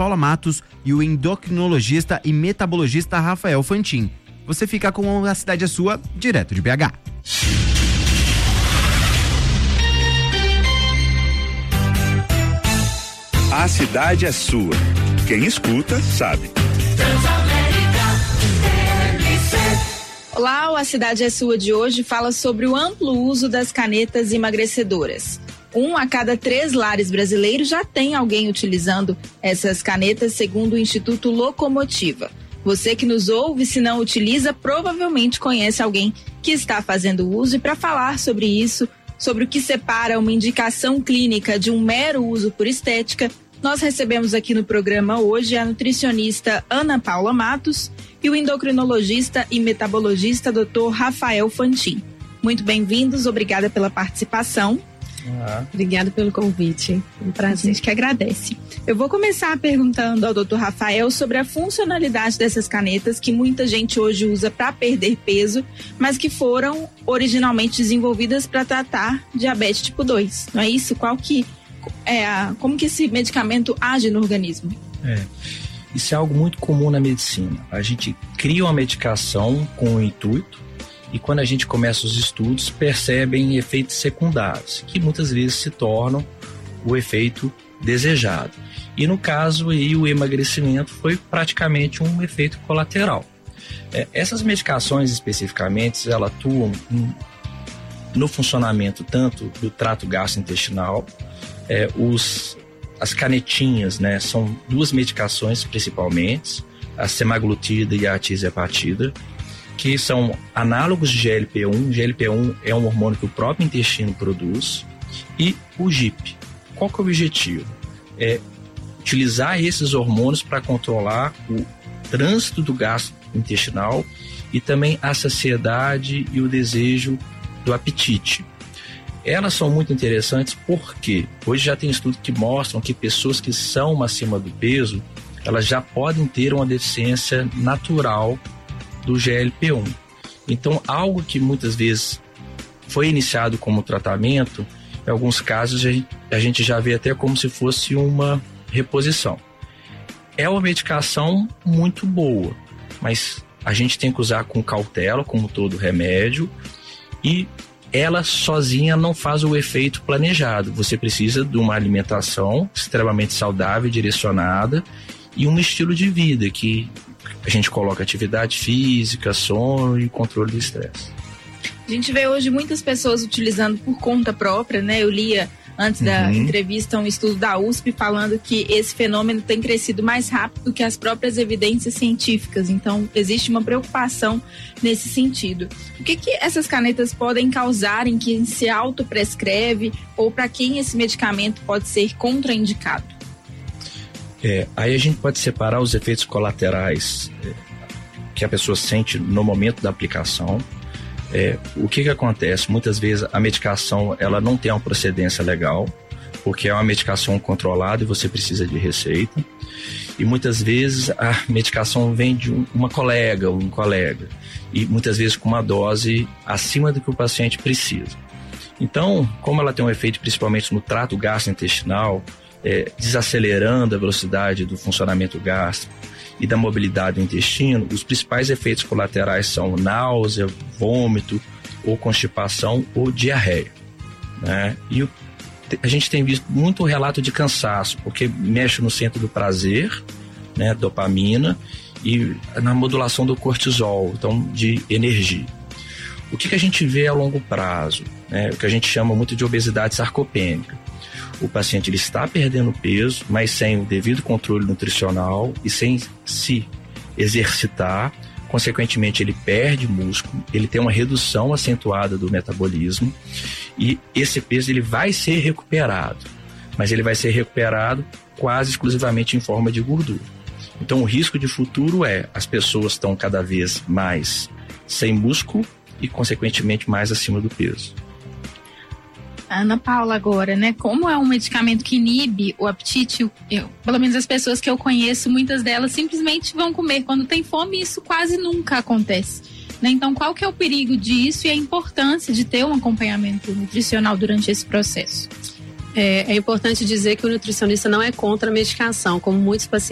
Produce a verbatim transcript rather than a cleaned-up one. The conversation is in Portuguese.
Paula Matos e o endocrinologista e metabologista Rafael Fantin. Você fica com A Cidade é Sua, direto de B H. A cidade é sua. Quem escuta, sabe. Olá, o A Cidade é Sua de hoje fala sobre o amplo uso das canetas emagrecedoras. Um a cada três lares brasileiros já tem alguém utilizando essas canetas, segundo o Instituto Locomotiva. Você que nos ouve, se não utiliza, provavelmente conhece alguém que está fazendo uso. E para falar sobre isso, sobre o que separa uma indicação clínica de um mero uso por estética, nós recebemos aqui no programa hoje a nutricionista Ana Paula Matos e o endocrinologista e metabologista doutor Rafael Fantin. Muito bem-vindos, obrigada pela participação. Ah. Obrigada pelo convite, é um prazer. A gente que agradece. Eu vou começar perguntando ao doutor Rafael sobre a funcionalidade dessas canetas que muita gente hoje usa para perder peso, mas que foram originalmente desenvolvidas para tratar diabetes tipo dois, não é isso? Qual que é a, como que esse medicamento age no organismo? É, isso é algo muito comum na medicina. A gente cria uma medicação com o intuito e quando a gente começa os estudos percebem efeitos secundários que muitas vezes se tornam o efeito desejado. E no caso aí o emagrecimento foi praticamente um efeito colateral. É, essas medicações especificamente elas atuam em, no funcionamento tanto do trato gastrointestinal. É, os, as canetinhas, né, são duas medicações principalmente, a semaglutida e a tirzepatida, que são análogos de G L P um. G L P um é um hormônio que o próprio intestino produz, e o G I P. Qual que é o objetivo? É utilizar esses hormônios para controlar o trânsito do gasto intestinal e também a saciedade e o desejo do apetite. Elas são muito interessantes porque hoje já tem estudos que mostram que pessoas que são acima do peso, elas já podem ter uma deficiência natural do G L P um. Então, algo que muitas vezes foi iniciado como tratamento, em alguns casos a gente, a gente já vê até como se fosse uma reposição. É uma medicação muito boa, mas a gente tem que usar com cautela, como todo remédio, e ela sozinha não faz o efeito planejado. Você precisa de uma alimentação extremamente saudável, direcionada, e um estilo de vida que a gente coloca atividade física, sono e controle do estresse. A gente vê hoje muitas pessoas utilizando por conta própria, né? Eu lia antes da uhum. entrevista um estudo da U S P falando que esse fenômeno tem crescido mais rápido que as próprias evidências científicas. Então, existe uma preocupação nesse sentido. O que que essas canetas podem causar em quem se autoprescreve ou para quem esse medicamento pode ser contraindicado? É, aí a gente pode separar os efeitos colaterais é, que a pessoa sente no momento da aplicação. É, o que que acontece? Muitas vezes a medicação ela não tem uma procedência legal, porque é uma medicação controlada e você precisa de receita. E muitas vezes a medicação vem de um, uma colega ou um colega, e muitas vezes com uma dose acima do que o paciente precisa. Então, como ela tem um efeito principalmente no trato gastrointestinal, é, desacelerando a velocidade do funcionamento gástrico e da mobilidade do intestino, os principais efeitos colaterais são náusea, vômito, ou constipação ou diarreia, né? E o, a gente tem visto muito relato de cansaço, porque mexe no centro do prazer, né, dopamina, e na modulação do cortisol, então de energia. O que, que a gente vê a longo prazo, né? O que a gente chama muito de obesidade sarcopênica. O paciente ele está perdendo peso, mas sem o devido controle nutricional e sem se exercitar. Consequentemente, ele perde músculo, ele tem uma redução acentuada do metabolismo e esse peso ele vai ser recuperado, mas ele vai ser recuperado quase exclusivamente em forma de gordura. Então, o risco de futuro é as pessoas estão cada vez mais sem músculo e, consequentemente, mais acima do peso. Ana Paula, agora, né? Como é um medicamento que inibe o apetite, eu, pelo menos as pessoas que eu conheço, muitas delas simplesmente vão comer quando tem fome e isso quase nunca acontece, né? Então, qual que é o perigo disso e a importância de ter um acompanhamento nutricional durante esse processo? É, é importante dizer que o nutricionista não é contra a medicação, como muitos pacientes